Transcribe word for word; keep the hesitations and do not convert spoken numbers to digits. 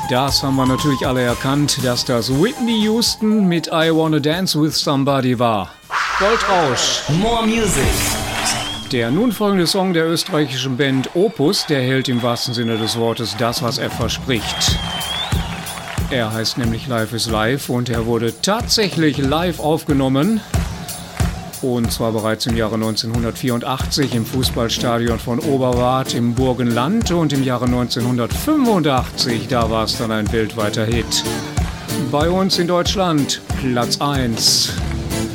Das haben wir natürlich alle erkannt, dass das Whitney Houston mit I Wanna Dance With Somebody war. Goldrausch. More Music. Der nun folgende Song der österreichischen Band Opus, der hält im wahrsten Sinne des Wortes das, was er verspricht. Er heißt nämlich Life is Life und er wurde tatsächlich live aufgenommen. Und zwar bereits im Jahre neunzehnhundertvierundachtzig im Fußballstadion von Oberwart im Burgenland und im Jahre neunzehnhundertfünfundachtzig, da war es dann ein weltweiter Hit. Bei uns in Deutschland Platz eins.